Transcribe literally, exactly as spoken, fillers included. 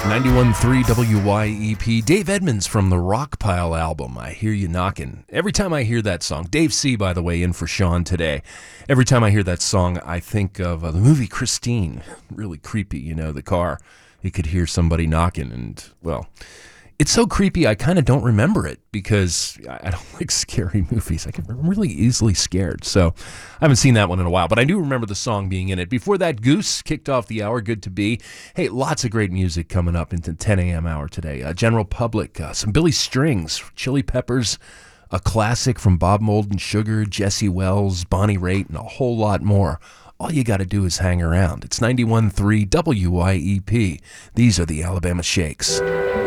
ninety-one point three W Y E P. Dave Edmunds from the Rockpile album, I Hear You Knockin'. Every time I hear that song, Dave C., by the way, in for Sean today. Every time I hear that song, I think of uh, the movie Christine. Really creepy, you know, the car. You could hear somebody knocking, and, well, it's so creepy I kind of don't remember it because I don't like scary movies. I get really easily scared, so I haven't seen that one in a while, but I do remember the song being in it. Before that, Goose kicked off the hour, Good to Be. Hey, lots of great music coming up into ten a.m. hour today. Uh, General Public, uh, some Billy Strings, Chili Peppers, a classic from Bob Mould and Sugar, Jesse Wells, Bonnie Raitt, and a whole lot more. All you got to do is hang around. It's ninety-one point three W Y E P. These are the Alabama Shakes.